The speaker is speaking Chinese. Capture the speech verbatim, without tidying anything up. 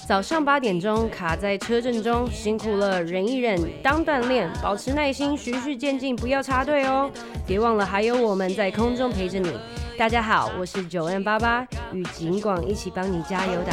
早上八点钟卡在车阵中，辛苦了，忍一忍，当锻炼，保持耐心，循序渐进，不要插队哦。别忘了还有我们在空中陪着你。大家好，我是九 N 八八，与景广一起帮你加油打